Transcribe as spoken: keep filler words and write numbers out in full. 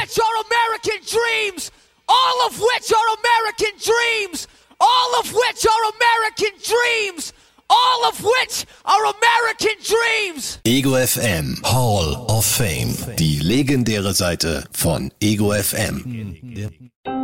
which are American dreams. All of which are American dreams. All of which are American dreams. All of which are American dreams. Ego F M Hall of Fame. Die legendäre Seite von Ego F M.